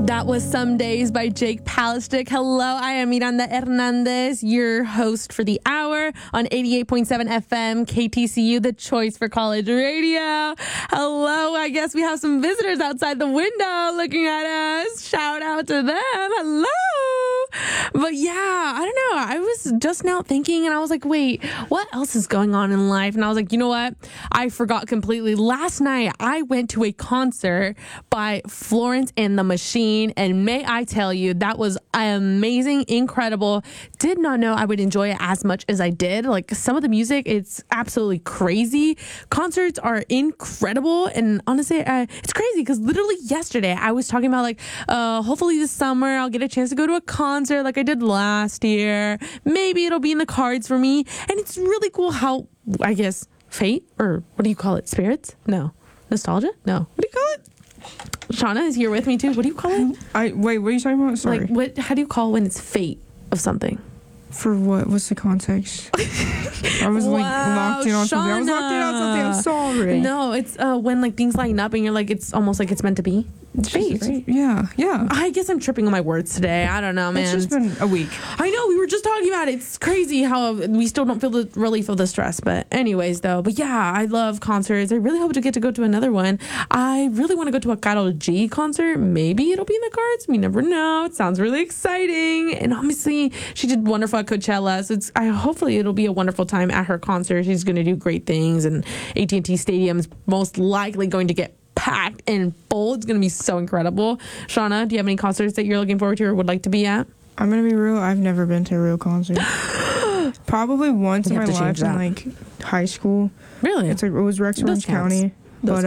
That was Some Days by Jake Palistick. Hello, I am Miranda Hernandez, your host for the hour on 88.7 FM, KTCU, the choice for college radio. Hello, I guess we have some visitors outside the window looking at us. Shout out to them. Hello. But yeah, I don't know. I was just now thinking and I was like, wait, what else is going on in life? And I was like, you know what? I forgot completely. Last night, I went to a concert by Florence and the Machine. And may I tell you, that was amazing, incredible. Did not know I would enjoy it as much as I did. Like some of the music, it's absolutely crazy. Concerts are incredible. And honestly, it's crazy because literally yesterday I was talking about like, hopefully this summer I'll get a chance to go to a concert like I did last year. Maybe it'll be in the cards for me. And it's really cool how, I guess, fate or what do you call it? Spirits? No. Nostalgia? No. What do you call it? Shauna is here with me too. What do you call it? Wait, what are you talking about? Sorry. Like how do you call when it's fate of something? For what? What's the context? I was locked in on something. I was locked in on something. I'm sorry. No, it's when like things line up and you're like, it's almost like it's meant to be. It's fate, right? Yeah. I guess I'm tripping on my words today. I don't know, man. It's just been a week. I know, we were just talking about it. It's crazy how we still don't feel the relief of the stress. But anyways, though. But yeah, I love concerts. I really hope to get to go to another one. I really want to go to a Karol G concert. Maybe it'll be in the cards. We never know. It sounds really exciting. And obviously, she did wonderful at Coachella. So hopefully it'll be a wonderful time at her concert. She's going to do great things. And AT&T Stadium's most likely going to get packed and full. It's going to be so incredible. Shauna, do you have any concerts that you're looking forward to or would like to be at? I'm going to be real. I've never been to a real concert. Probably once in my life in like high school. Really? It was Rex Orange County. But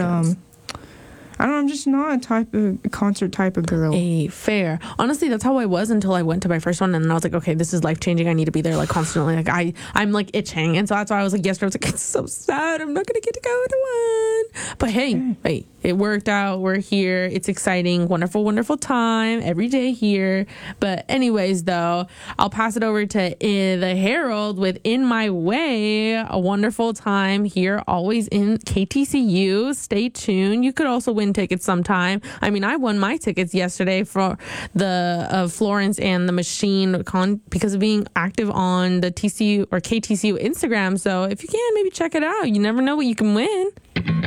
I don't know, I'm just not a concert type of girl. Fair. Honestly, that's how I was until I went to my first one and I was like, okay, this is life changing. I need to be there like constantly. Like I'm like itching. And so that's why I was like yesterday, I was like, it's so sad. I'm not gonna get to go to one. But hey, it worked out. We're here. It's exciting. Wonderful, wonderful time every day here. But anyways, though, I'll pass it over to the Herald with In My Way. A wonderful time here, always in KTCU. Stay tuned. You could also win tickets sometime. I mean, I won my tickets yesterday for the Florence and the Machine because of being active on the TCU or KTCU Instagram. So if you can, maybe check it out. You never know what you can win.